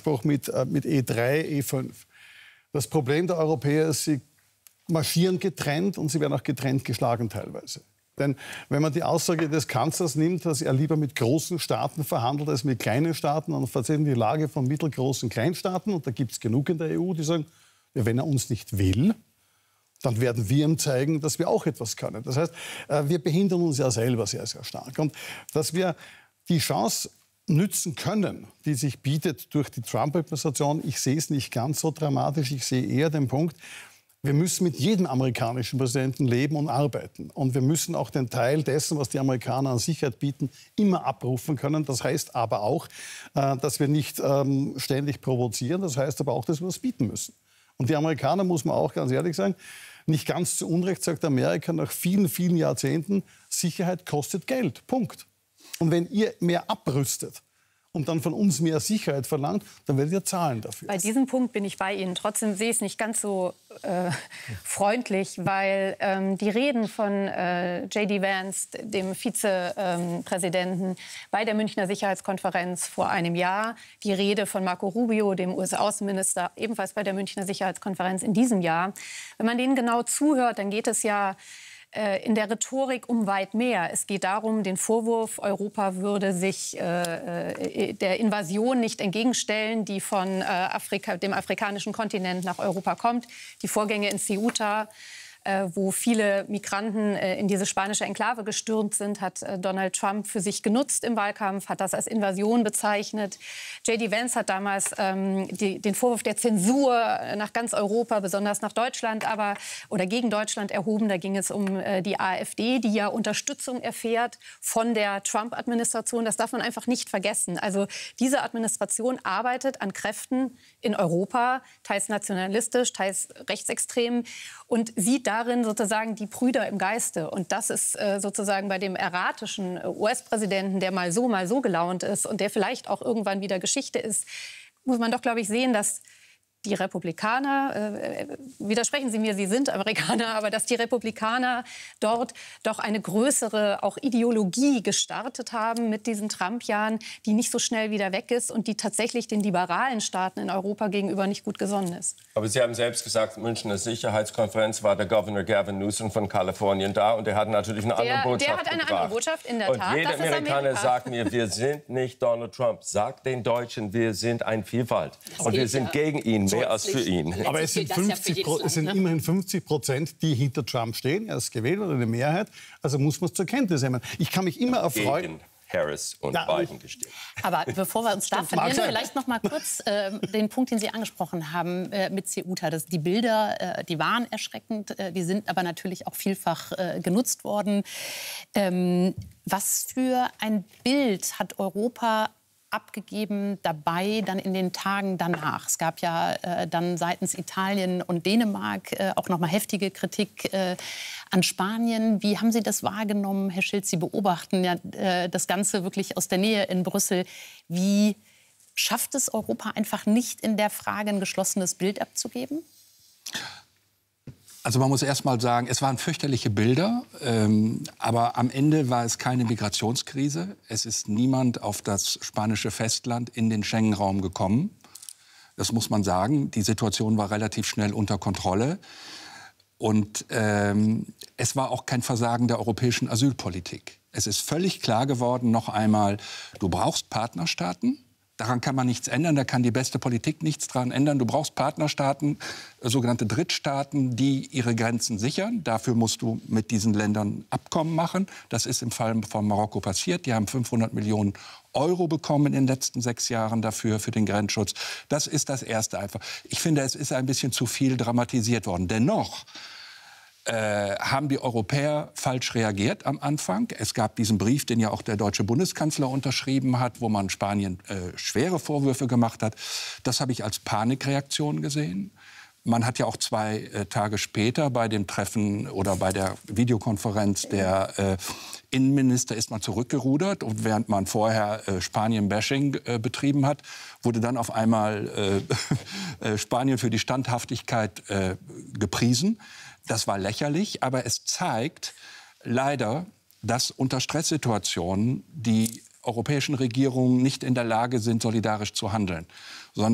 Anspruch mit E3, E5. Das Problem der Europäer ist, sie marschieren getrennt und sie werden auch getrennt geschlagen teilweise. Denn wenn man die Aussage des Kanzlers nimmt, dass er lieber mit großen Staaten verhandelt als mit kleinen Staaten, dann versetzt die Lage von mittelgroßen Kleinstaaten, und da gibt es genug in der EU, die sagen, ja, wenn er uns nicht will, dann werden wir ihm zeigen, dass wir auch etwas können. Das heißt, wir behindern uns ja selber sehr, sehr stark. Und dass wir die Chance nützen können, die sich bietet durch die Trump-Administration, ich sehe es nicht ganz so dramatisch. Ich sehe eher den Punkt, wir müssen mit jedem amerikanischen Präsidenten leben und arbeiten. Und wir müssen auch den Teil dessen, was die Amerikaner an Sicherheit bieten, immer abrufen können. Das heißt aber auch, dass wir nicht ständig provozieren. Das heißt aber auch, dass wir was bieten müssen. Und die Amerikaner, muss man auch ganz ehrlich sagen, nicht ganz zu Unrecht sagt Amerika nach vielen, vielen Jahrzehnten, Sicherheit kostet Geld. Punkt. Und wenn ihr mehr abrüstet und dann von uns mehr Sicherheit verlangt, dann werdet ihr zahlen dafür. Bei diesem Punkt bin ich bei Ihnen. Trotzdem sehe ich es nicht ganz so freundlich, weil die Reden von J.D. Vance, dem Vizepräsidenten, bei der Münchner Sicherheitskonferenz vor einem Jahr, die Rede von Marco Rubio, dem US-Außenminister, ebenfalls bei der Münchner Sicherheitskonferenz in diesem Jahr, wenn man denen genau zuhört, dann geht es ja in der Rhetorik um weit mehr. Es geht darum, den Vorwurf, Europa würde sich der Invasion nicht entgegenstellen, die von dem afrikanischen Kontinent nach Europa kommt. Die Vorgänge in Ceuta, wo viele Migranten in diese spanische Enklave gestürmt sind, hat Donald Trump für sich genutzt im Wahlkampf, hat das als Invasion bezeichnet. J.D. Vance hat damals den Vorwurf der Zensur nach ganz Europa, besonders nach Deutschland, oder gegen Deutschland erhoben. Da ging es um die AfD, die ja Unterstützung erfährt von der Trump-Administration. Das darf man einfach nicht vergessen. Also diese Administration arbeitet an Kräften in Europa, teils nationalistisch, teils rechtsextrem, und sieht darin sozusagen die Brüder im Geiste. Und das ist sozusagen bei dem erratischen US-Präsidenten, der mal so gelaunt ist und der vielleicht auch irgendwann wieder Geschichte ist, muss man doch, glaube ich, sehen, dass die Republikaner, widersprechen Sie mir, Sie sind Amerikaner, aber dass die Republikaner dort doch eine größere auch Ideologie gestartet haben mit diesen Trump-Jahren, die nicht so schnell wieder weg ist und die tatsächlich den liberalen Staaten in Europa gegenüber nicht gut gesonnen ist. Aber Sie haben selbst gesagt, Münchner Sicherheitskonferenz war der Governor Gavin Newsom von Kalifornien da, und der hat natürlich eine andere Botschaft Der hat eine gebracht. andere Botschaft, in der Tat. Und jeder das ist Amerikaner Amerika. sagt mir, wir sind nicht Donald Trump. Sagt den Deutschen, wir sind ein Vielfalt. Und wir sind gegen ihn, mehr als für ihn. Aber es sind, immerhin 50%, die hinter Trump stehen. Er ist gewählt oder eine Mehrheit. Also muss man es zur Kenntnis nehmen. Ich kann mich immer erfreuen. Gegen Harris und Biden gestimmt. Aber bevor wir uns da verlieren, vielleicht noch mal kurz den Punkt, den Sie angesprochen haben mit Ceuta. Die Bilder, die waren erschreckend, die sind aber natürlich auch vielfach genutzt worden. Was für ein Bild hat Europa abgegeben dabei dann in den Tagen danach? Es gab ja dann seitens Italien und Dänemark auch noch mal heftige Kritik an Spanien. Wie haben Sie das wahrgenommen, Herr Schiltz? Sie beobachten ja das Ganze wirklich aus der Nähe in Brüssel. Wie schafft es Europa einfach nicht, in der Frage ein geschlossenes Bild abzugeben? Also man muss erst mal sagen, es waren fürchterliche Bilder, aber am Ende war es keine Migrationskrise. Es ist niemand auf das spanische Festland in den Schengen-Raum gekommen. Das muss man sagen. Die Situation war relativ schnell unter Kontrolle. Und es war auch kein Versagen der europäischen Asylpolitik. Es ist völlig klar geworden, noch einmal, du brauchst Partnerstaaten. Daran kann man nichts ändern, da kann die beste Politik nichts dran ändern. Du brauchst Partnerstaaten, sogenannte Drittstaaten, die ihre Grenzen sichern. Dafür musst du mit diesen Ländern Abkommen machen. Das ist im Fall von Marokko passiert. Die haben 500 Millionen Euro bekommen in den letzten 6 Jahren dafür, für den Grenzschutz. Das ist das Erste einfach. Ich finde, es ist ein bisschen zu viel dramatisiert worden. Dennoch haben die Europäer falsch reagiert am Anfang. Es gab diesen Brief, den ja auch der deutsche Bundeskanzler unterschrieben hat, wo man Spanien schwere Vorwürfe gemacht hat. Das habe ich als Panikreaktion gesehen. Man hat ja auch 2 Tage später bei dem Treffen oder bei der Videokonferenz der Innenminister ist man zurückgerudert. Und während man vorher Spanien-Bashing betrieben hat, wurde dann auf einmal Spanien für die Standhaftigkeit gepriesen. Das war lächerlich, aber es zeigt leider, dass unter Stresssituationen die europäischen Regierungen nicht in der Lage sind, solidarisch zu handeln.